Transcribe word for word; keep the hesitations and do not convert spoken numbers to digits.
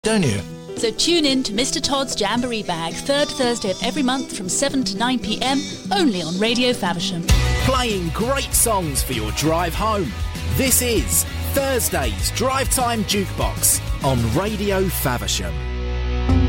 don't you? So tune in to Mister Todd's Jamboree Bag, third Thursday of every month from seven to nine p.m, only on Radio Faversham. Playing great songs for your drive home. This is Thursday's Drive Time Jukebox on Radio Faversham.